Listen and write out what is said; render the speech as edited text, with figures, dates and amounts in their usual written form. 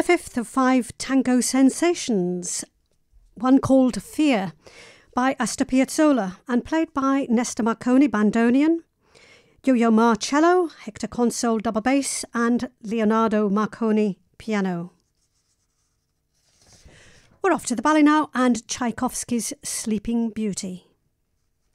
the fifth of 5 tango sensations, one called Fear by Astor Piazzolla and played by Nestor Marconi bandoneon, Yo-Yo Ma cello, Hector Console double bass and Leonardo Marconi piano. We're off to the ballet now and Tchaikovsky's Sleeping Beauty.